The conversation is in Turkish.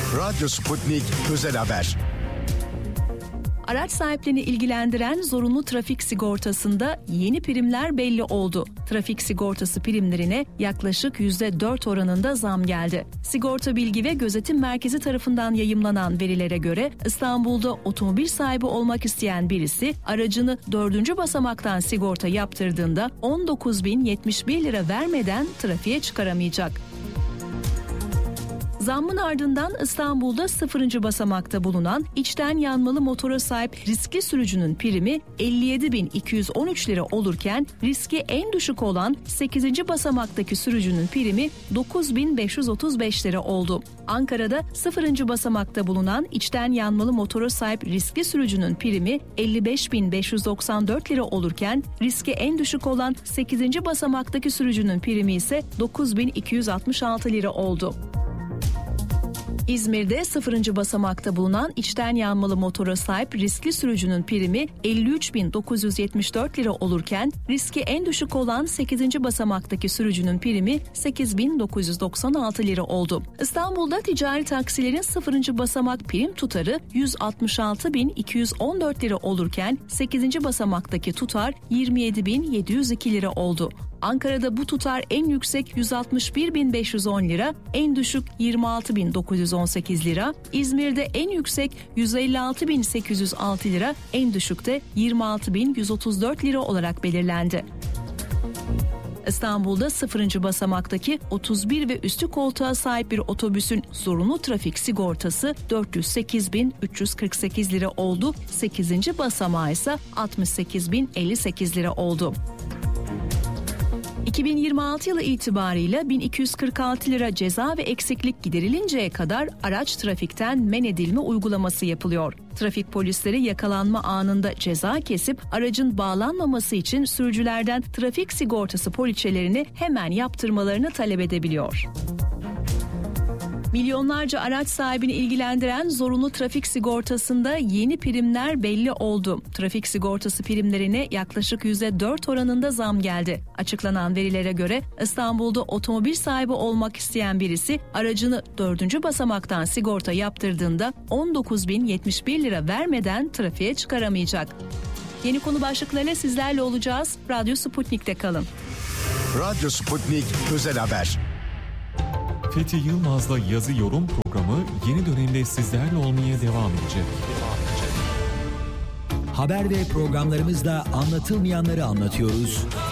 Radyo Sputnik Özel Haber. Araç sahiplerini ilgilendiren zorunlu trafik sigortasında yeni primler belli oldu. Trafik sigortası primlerine yaklaşık %4 oranında zam geldi. Sigorta Bilgi ve Gözetim Merkezi tarafından yayımlanan verilere göre İstanbul'da otomobil sahibi olmak isteyen birisi aracını 4. basamaktan sigorta yaptırdığında 19.071 lira vermeden trafiğe çıkaramayacak. Zammın ardından İstanbul'da 0. basamakta bulunan içten yanmalı motora sahip riskli sürücünün primi 57.213 lira olurken riski en düşük olan 8. basamaktaki sürücünün primi 9.535 lira oldu. Ankara'da 0. basamakta bulunan içten yanmalı motora sahip riskli sürücünün primi 55.594 lira olurken riski en düşük olan 8. basamaktaki sürücünün primi ise 9.266 lira oldu. İzmir'de 0. basamakta bulunan içten yanmalı motora sahip riskli sürücünün primi 53.974 lira olurken riski en düşük olan 8. basamaktaki sürücünün primi 8.996 lira oldu. İstanbul'da ticari taksilerin 0. basamak prim tutarı 166.214 lira olurken 8. basamaktaki tutar 27.702 lira oldu. Ankara'da bu tutar en yüksek 161.510 lira, en düşük 26.918 lira, İzmir'de en yüksek 156.806 lira, en düşük de 26.134 lira olarak belirlendi. İstanbul'da 0. basamaktaki 31 ve üstü koltuğa sahip bir otobüsün zorunlu trafik sigortası 408.348 lira oldu, 8. basamağı ise 68.058 lira oldu. 2026 yılı itibarıyla 1246 lira ceza ve eksiklik giderilinceye kadar araç trafikten men edilme uygulaması yapılıyor. Trafik polisleri yakalanma anında ceza kesip aracın bağlanmaması için sürücülerden trafik sigortası poliçelerini hemen yaptırmalarını talep edebiliyor. Milyonlarca araç sahibini ilgilendiren zorunlu trafik sigortasında yeni primler belli oldu. Trafik sigortası primlerine yaklaşık %4 oranında zam geldi. Açıklanan verilere göre İstanbul'da otomobil sahibi olmak isteyen birisi aracını 4. basamaktan sigorta yaptırdığında 19.071 lira vermeden trafiğe çıkaramayacak. Yeni konu başlıklarıyla sizlerle olacağız. Radyo Sputnik'te kalın. Radyo Sputnik Özel Haber. Fethi Yılmaz'la yazı yorum programı yeni dönemde sizlerle olmaya devam edecek. Haber ve programlarımızda anlatılmayanları anlatıyoruz,